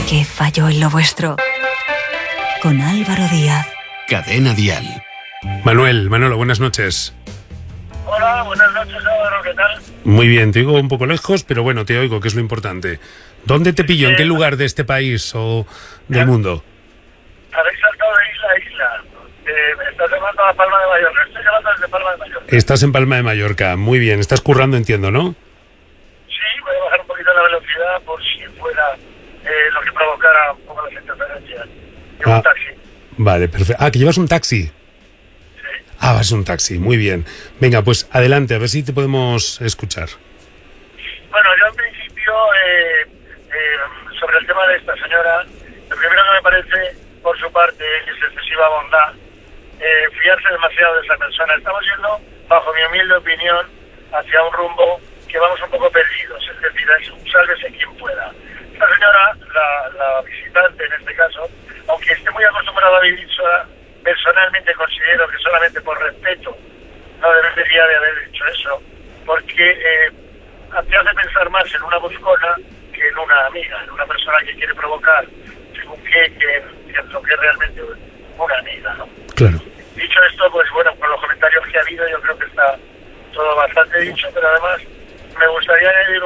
¿Qué falló en lo vuestro? Con Álvaro Díaz. Cadena Dial. Manolo, buenas noches. Hola, buenas noches, Álvaro, ¿qué tal? Muy bien, te oigo un poco lejos, pero bueno, te oigo, que es lo importante. ¿Dónde te pillo? ¿En qué lugar de este país o del mundo? Habéis saltado de isla a isla. Me estás llamando a Palma de Mallorca. Estoy llamando desde Palma de Mallorca. Estás en Palma de Mallorca, muy bien. Estás currando, entiendo, ¿no? Sí, voy a bajar un poquito la velocidad por si fuera lo que provocara un poco las interferencias. Llevo un taxi. Vale, perfecto. Ah, que llevas un taxi. Sí. Ah, vas en un taxi, muy bien. Venga, pues adelante, a ver si te podemos escuchar. Bueno, yo en principio, sobre el tema de esta señora, lo primero que me parece, por su parte, es excesiva bondad, fiarse demasiado de esa persona. Estamos yendo, bajo mi humilde opinión, hacia un rumbo que vamos un poco perdidos, es decir, es un sálvese quien pueda. Esta señora, la visitante en este caso, aunque esté muy acostumbrada a vivir sola, personalmente considero que solamente por respeto no debería de haber dicho eso, porque te hace pensar más en una buscona que en una amiga, en una persona que quiere provocar según que lo que es realmente una amiga, ¿no? Claro. Dicho esto, pues bueno, con los comentarios que ha habido yo creo que está todo bastante dicho, pero además me gustaría añadir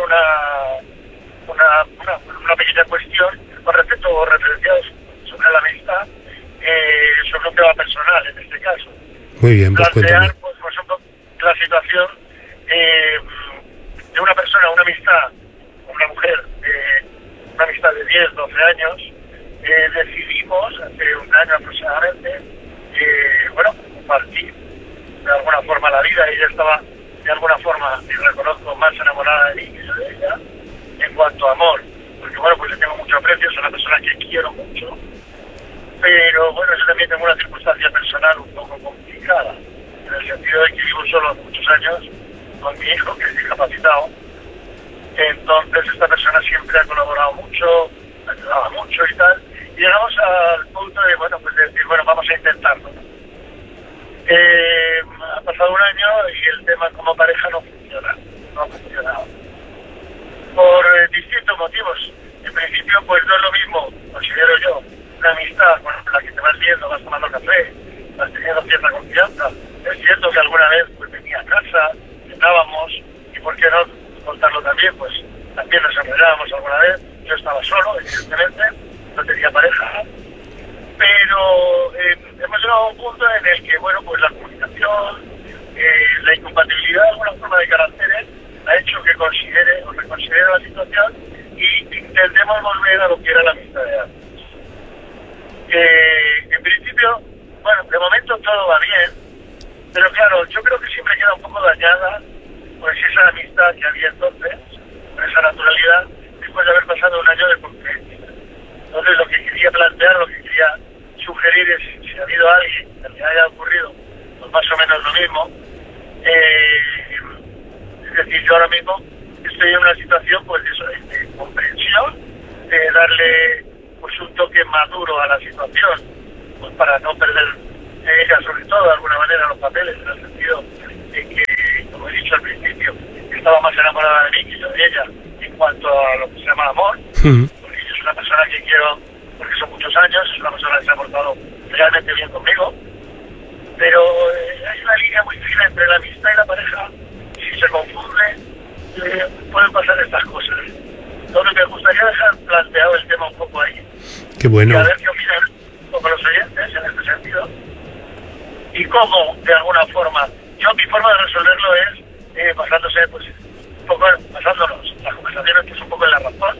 una pequeña cuestión con respecto o referenciados sobre la amistad, sobre un tema personal en este caso. Muy bien, pues plantear cuéntame. pues un poco la situación de una persona, una amistad, una mujer, una amistad de 10, 12 años, decidimos hace un año aproximadamente, compartir de alguna forma la vida. Ella estaba de alguna forma, y reconozco, más enamorada de mí que yo de ella, en cuanto a amor, porque bueno, pues le tengo mucho aprecio, es una persona que quiero mucho, pero bueno, yo también tengo una circunstancia personal un poco complicada, en el sentido de que vivo solo hace muchos años con mi hijo, que es discapacitado. Entonces esta persona siempre ha colaborado mucho, ayudaba mucho y tal, y llegamos al punto de, de decir, vamos a intentarlo. Ha pasado un año y el tema como pareja no ha funcionado. Por distintos motivos. En principio, pues no es lo mismo, considero yo, una amistad con la que te vas viendo, vas tomando café, vas teniendo cierta confianza. Es cierto que alguna vez pues venía a casa, cenábamos, y por qué no contarlo también, pues también nos enredábamos alguna vez. Yo estaba solo, evidentemente, no tenía pareja, pero hemos llegado a un punto en el que, pues la comunicación, la incompatibilidad de alguna forma de caracteres ha hecho que considere o reconsidere la situación y intentemos volver a lo que era la amistad de antes. En principio, de momento todo va bien, pero claro, yo creo que siempre queda un poco dañada pues esa amistad que había entonces, con esa naturalidad, después de haber pasado un año de convivencia. Entonces lo que quería plantear, lo que quería sugerir es, si ha habido alguien que le haya ocurrido pues más o menos lo mismo, es decir, yo ahora mismo estoy en una situación pues de comprensión, de darle pues un toque maduro a la situación, pues para no perder ella sobre todo de alguna manera los papeles, en el sentido de que, como he dicho al principio, estaba más enamorada de mí que yo de ella en cuanto a lo que se llama amor, porque ella es una persona que quiero porque son muchos años, es una persona que se ha portado realmente bien conmigo, pero hay una línea muy fina entre la amistad y la pareja. Si se confunde, pueden pasar estas cosas. Entonces me gustaría dejar planteado el tema un poco ahí. Qué bueno. Y a ver qué opinan un poco los oyentes en este sentido. Y cómo, de alguna forma, mi forma de resolverlo es basándose, pues, un poco, basándonos las conversaciones, pues un poco en la razón,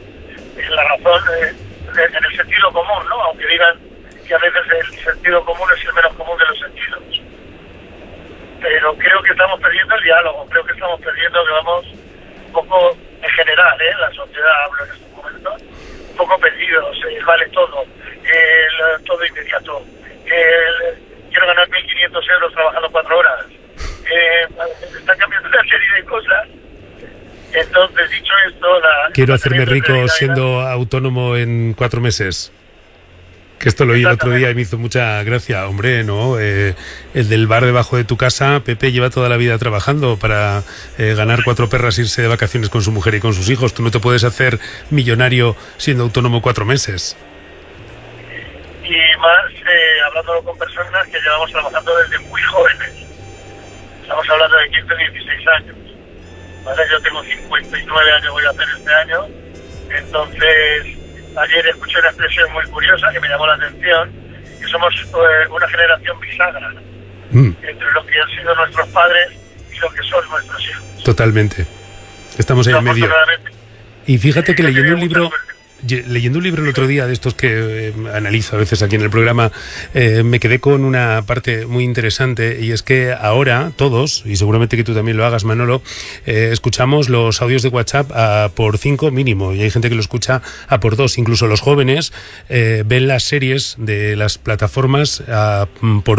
en el sentido común, ¿no? Aunque digan que a veces el sentido común es el menos común de los sentidos. Pero creo que estamos perdiendo el diálogo, creo que estamos perdiendo, que vamos un poco en general, la sociedad, hablo en estos momentos, un poco perdidos, vale todo, todo inmediato, quiero ganar 1.500 euros trabajando 4 horas, están cambiando una serie de cosas. Entonces, dicho esto, quiero hacerme rico siendo autónomo en 4 meses. Que esto lo oí el otro día y me hizo mucha gracia. Hombre, ¿no? El del bar debajo de tu casa, Pepe lleva toda la vida trabajando para ganar 4 perras, irse de vacaciones con su mujer y con sus hijos. Tú no te puedes hacer millonario siendo autónomo 4 meses. Y más hablándolo con personas que llevamos trabajando desde muy jóvenes. Estamos hablando de 15 o 16 años. ¿Vale? Yo tengo 59 años, voy a hacer este año. Entonces, ayer escuché una expresión muy curiosa que me llamó la atención, que somos una generación bisagra entre lo que han sido nuestros padres y lo que son nuestros hijos. Totalmente. Estamos ahí en medio. Y fíjate que leyendo un libro el otro día, de estos que analizo a veces aquí en el programa, me quedé con una parte muy interesante, y es que ahora todos, y seguramente que tú también lo hagas, Manolo, escuchamos los audios de WhatsApp a por 5 mínimo, y hay gente que lo escucha a por 2. Incluso los jóvenes ven las series de las plataformas por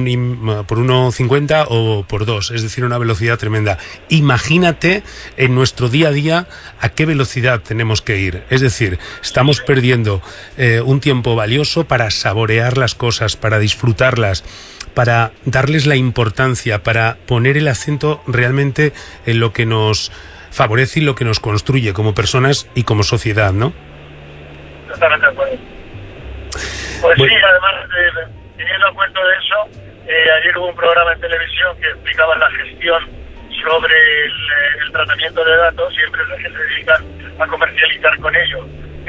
1,50 o por 2, es decir, una velocidad tremenda. Imagínate en nuestro día a día a qué velocidad tenemos que ir. Es decir, estamos perdiendo un tiempo valioso para saborear las cosas, para disfrutarlas, para darles la importancia, para poner el acento realmente en lo que nos favorece y lo que nos construye como personas y como sociedad, ¿no? Totalmente de acuerdo. Pues bueno. Sí, además, teniendo en cuenta de eso, ayer hubo un programa en televisión que explicaba la gestión sobre el tratamiento de datos y empresas que se dedican a comercializar con ello.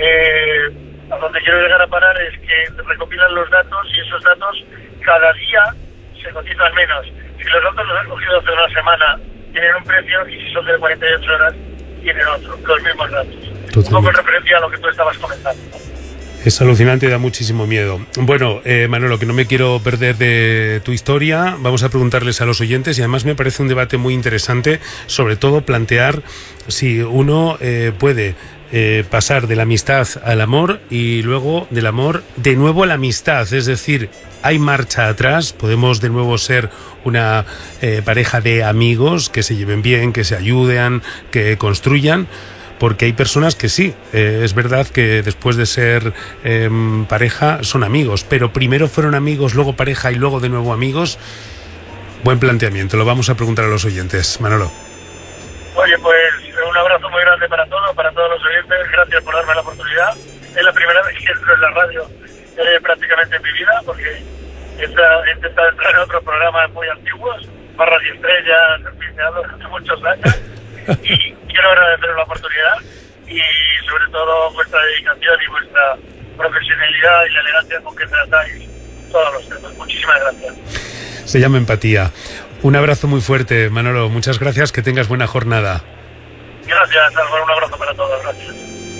A donde quiero llegar a parar es que recopilan los datos y esos datos cada día se cotizan menos. Si los datos los han cogido hace una semana, tienen un precio, y si son de 48 horas, tienen otro, los mismos datos. Totalmente. Un poco en referencia a lo que tú estabas comentando. Es alucinante y da muchísimo miedo. Bueno, Manolo, que no me quiero perder de tu historia, vamos a preguntarles a los oyentes, y además me parece un debate muy interesante, sobre todo plantear si uno puede pasar de la amistad al amor y luego del amor de nuevo a la amistad. Es decir, hay marcha atrás, podemos de nuevo ser una pareja de amigos que se lleven bien, que se ayuden, que construyan. Porque hay personas que sí, es verdad que después de ser pareja son amigos, pero primero fueron amigos, luego pareja y luego de nuevo amigos. Buen planteamiento, lo vamos a preguntar a los oyentes. Manolo. Oye, pues un abrazo muy grande para todos los oyentes, gracias por darme la oportunidad. Es la primera vez que entro en la radio prácticamente en mi vida, porque he intentado entrar en otros programas muy antiguos, más Radio Estrellas, en fin, hace muchos años. Y quiero agradeceros la oportunidad y sobre todo vuestra dedicación y vuestra profesionalidad y la elegancia con que tratáis todos los temas. Muchísimas gracias. Se llama empatía. Un abrazo muy fuerte, Manolo. Muchas gracias, que tengas buena jornada. Gracias, Álvaro. Un abrazo para todos. Gracias.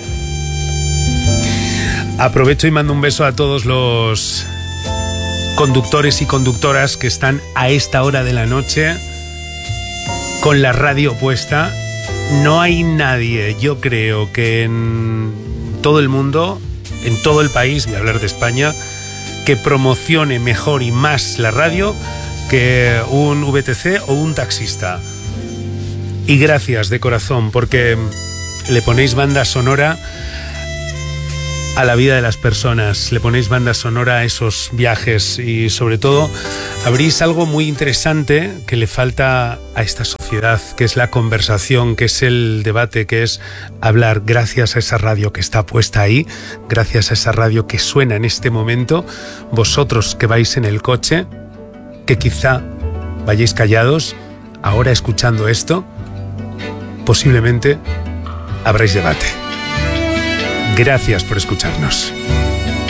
Aprovecho y mando un beso a todos los conductores y conductoras que están a esta hora de la noche con la radio puesta. No hay nadie, yo creo, que en todo el mundo, en todo el país, voy a hablar de España, que promocione mejor y más la radio que un VTC o un taxista. Y gracias de corazón, porque le ponéis banda sonora a la vida de las personas, le ponéis banda sonora a esos viajes y sobre todo abrís algo muy interesante que le falta a esta sociedad, que es la conversación, que es el debate, que es hablar. Gracias a esa radio que está puesta ahí, gracias a esa radio que suena en este momento, vosotros que vais en el coche, que quizá vayáis callados, ahora escuchando esto, posiblemente habréis debate. Gracias por escucharnos.